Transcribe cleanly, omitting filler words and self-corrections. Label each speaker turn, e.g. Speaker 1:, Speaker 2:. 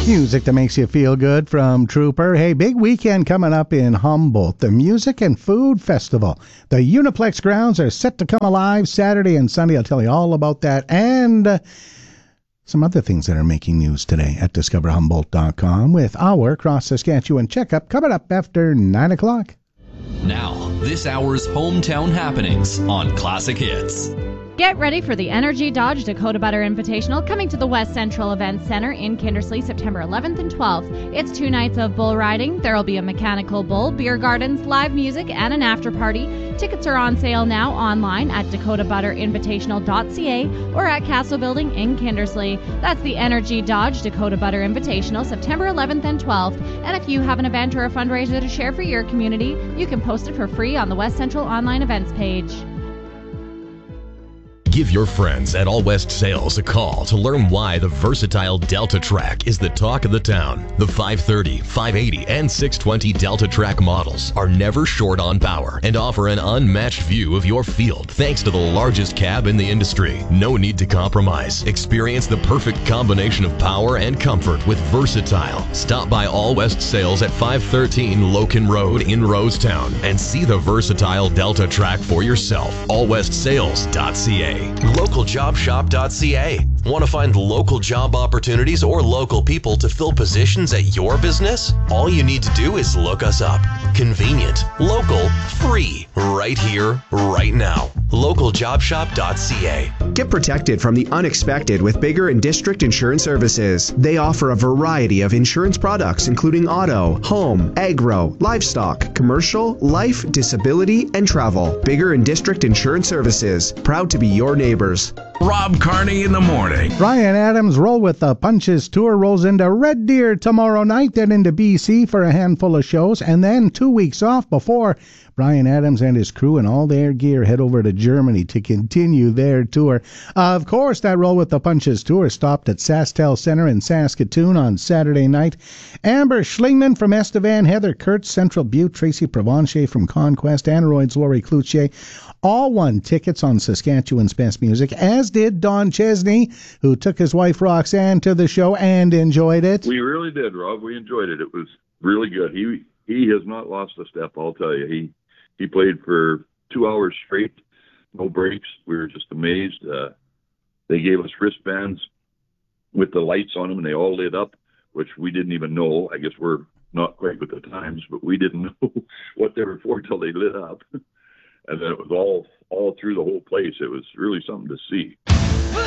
Speaker 1: Music that makes you feel good from Trooper. Hey, big weekend coming up in Humboldt. The Music and Food Festival. The Uniplex grounds are set to come alive Saturday and Sunday. I'll tell you all about that and some other things that are making news today at discoverhumboldt.com with our Cross Saskatchewan checkup coming up after 9 o'clock.
Speaker 2: Now, this hour's hometown happenings on Classic Hits.
Speaker 3: Get ready for the Energy Dodge Dakota Butter Invitational coming to the West Central Events Center in Kindersley September 11th and 12th. It's 2 nights of bull riding. There will be a mechanical bull, beer gardens, live music, and an after party. Tickets are on sale now online at dakotabutterinvitational.ca or at Castle Building in Kindersley. That's the Energy Dodge Dakota Butter Invitational September 11th and 12th. And if you have an event or a fundraiser to share for your community, you can post it for free on the West Central online events page.
Speaker 4: Give your friends at All West Sales a call to learn why the versatile Delta Track is the talk of the town. The 530, 580, and 620 Delta Track models are never short on power and offer an unmatched view of your field thanks to the largest cab in the industry. No need to compromise. Experience the perfect combination of power and comfort with Versatile. Stop by All West Sales at 513 Loken Road in Rosetown and see the versatile Delta Track for yourself. allwestsales.ca.
Speaker 5: LocalJobShop.ca. Want to find local job opportunities or local people to fill positions at your business? All you need to do is look us up. Convenient, local, free, right here, right now. LocalJobShop.ca.
Speaker 6: Get protected from the unexpected with Bigger and District Insurance Services. They offer a variety of insurance products including auto, home, agro, livestock, commercial, life, disability, and travel. Bigger and District Insurance Services. Proud to be your neighbors.
Speaker 7: Rob Carney in the morning.
Speaker 1: Bryan Adams Roll with the Punches Tour rolls into Red Deer tomorrow night, then into BC for a handful of shows, and then 2 weeks off before Bryan Adams and his crew and all their gear head over to Germany to continue their tour. Of course, that Roll with the Punches Tour stopped at SaskTel Center in Saskatoon on Saturday night. Amber Schlingman from Estevan, Heather Kurtz, Central Butte, Tracy Provencher from Conquest, Aneroids, Lori Cloutier, all won tickets on Saskatchewan's Best Music, as did Don Chesney, who took his wife Roxanne to the show and enjoyed it.
Speaker 8: We really did, Rob. We enjoyed it. It was really good. He has not lost a step, I'll tell you. He played for 2 hours straight, no breaks. We were just amazed. They gave us wristbands with the lights on them, and they all lit up, which we didn't even know. I guess we're not quite with the times, but we didn't know what they were for till they lit up. And then it was all through the whole place. It was really something to see.